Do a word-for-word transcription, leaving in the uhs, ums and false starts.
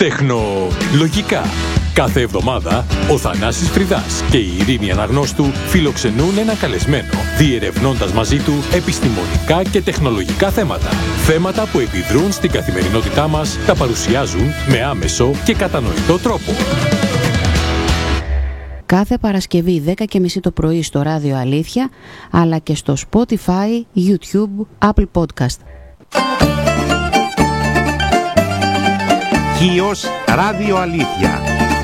Τεχνολογικά. Κάθε εβδομάδα ο Θανάσης Φρυδάς και η Ειρήνη Αναγνώστου φιλοξενούν ένα καλεσμένο, διερευνώντας μαζί του επιστημονικά και τεχνολογικά θέματα. Θέματα που επιδρούν στην καθημερινότητά μας, τα παρουσιάζουν με άμεσο και κατανοητό τρόπο. Κάθε Παρασκευή δέκα και μισή το πρωί στο Ράδιο Αλήθεια, αλλά και στο Spotify, YouTube, Apple Podcast. Χίος Ράδιο Αλήθεια.